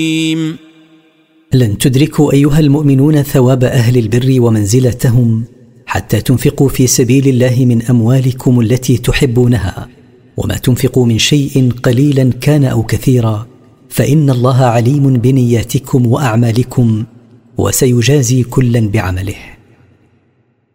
لن تدركوا أيها المؤمنون ثواب أهل البر ومنزلتهم حتى تنفقوا في سبيل الله من أموالكم التي تحبونها، وما تنفقوا من شيء قليلا كان أو كثيرا فإن الله عليم بنياتكم وأعمالكم وسيجازي كلا بعمله.